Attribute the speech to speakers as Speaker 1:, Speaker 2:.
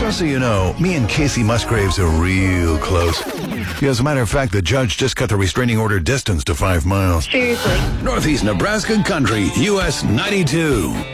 Speaker 1: Just so you know, me and Casey Musgraves are real close. Yeah, as a matter of fact, the judge just cut the restraining order distance to 5 miles.
Speaker 2: Seriously.
Speaker 1: Northeast Nebraska Country, US 92.